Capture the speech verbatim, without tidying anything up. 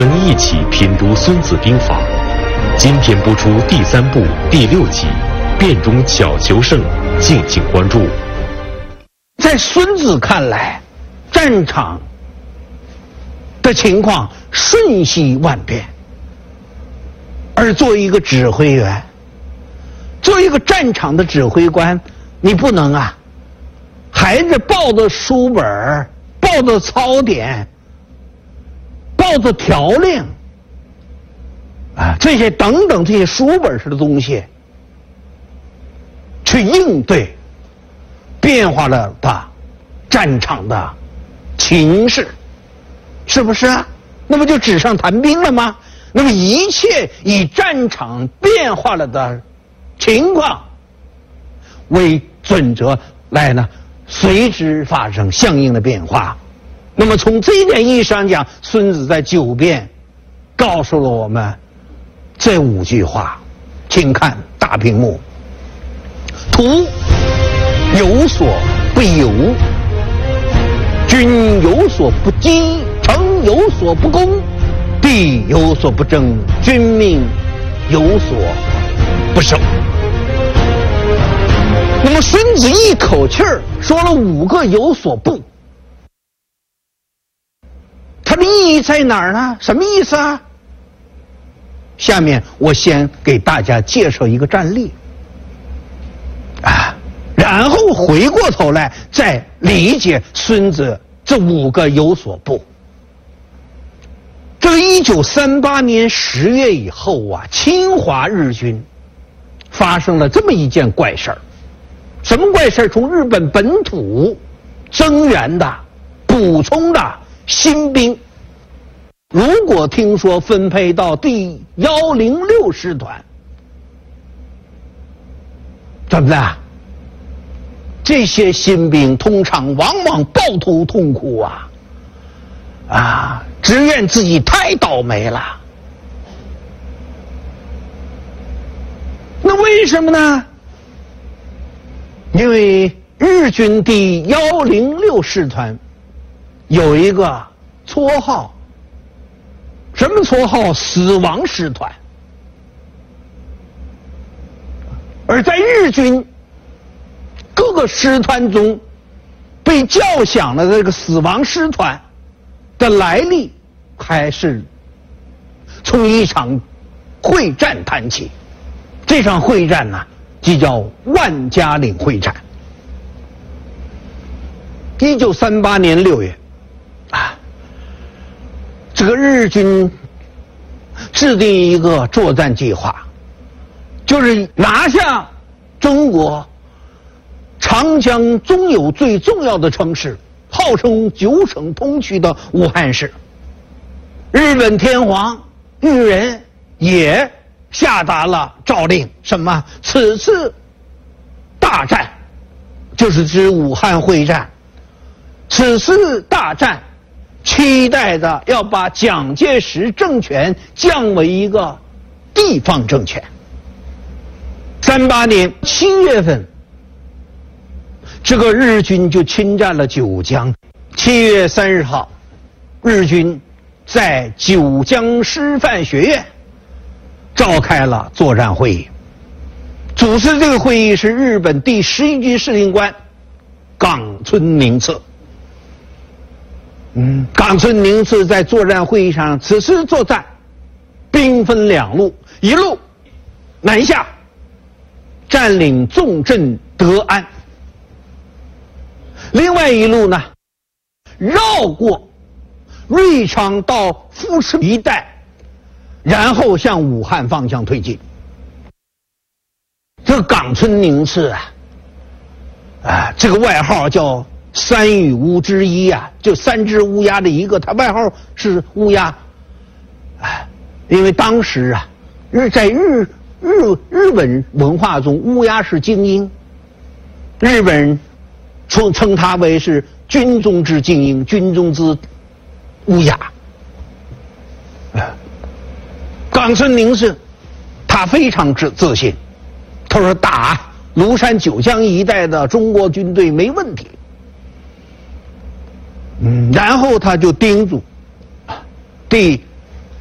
能一起品读《孙子兵法》，今天播出第三部第六集《变中巧求胜》，敬请关注。 在孙子看来，战场的情况瞬息万变，而作为一个指挥员，作为一个战场的指挥官，你不能啊，还是抱着书本、抱着操点、抱着条令啊，这些等等这些书本式的东西去应对变化了的战场的情势，是不是啊？那不就纸上谈兵了吗？那么一切以战场变化了的情况为准则来呢，随之发生相应的变化。那么从这一点意义上讲，孙子在九变告诉了我们这五句话，请看大屏幕。图有所不有，君有所不击，城有所不攻，地有所不争，君命有所不守。那么孙子一口气儿说了五个有所不，它的意义在哪儿呢？什么意思啊？下面我先给大家介绍一个战例啊，然后回过头来再理解孙子这五个有所不。这个一九三八年十月以后啊，侵华日军发生了这么一件怪事儿。什么怪事儿？从日本本土增援的、补充的新兵，如果听说分配到第幺零六师团，怎么的？这些新兵通常往往抱头痛哭啊，啊，只怨自己太倒霉了。那为什么呢？因为日军第幺零六师团有一个绰号，什么绰号？死亡师团。而在日军各个师团中被叫响了这个死亡师团的来历，还是从一场会战谈起。这场会战呢，就叫万家岭会战。一九三八年六月啊，这个日军制定一个作战计划，就是拿下中国长江中游最重要的城市，号称九省通衢的武汉市。日本天皇裕仁也下达了诏令，什么？此次大战就是指武汉会战。此次大战期待的要把蒋介石政权降为一个地方政权。三八年七月份，这个日军就侵占了九江。七月三十号，日军在九江师范学院召开了作战会议。主持这个会议是日本第十一军司令官冈村宁次。嗯，冈村宁次在作战会议上，此次作战兵分两路，一路南下占领重镇德安，另外一路呢绕过瑞昌到富士一带，然后向武汉方向推进。这个冈村宁次啊，啊，这个外号叫三羽乌之一啊，就三只乌鸦的一个，他外号是乌鸦。哎，因为当时啊，日在日日日本文化中，乌鸦是精英，日本人称称他为是军中之精英，军中之乌鸦。冈村宁次他非常自自信，他说打庐山九江一带的中国军队没问题。嗯，然后他就叮嘱第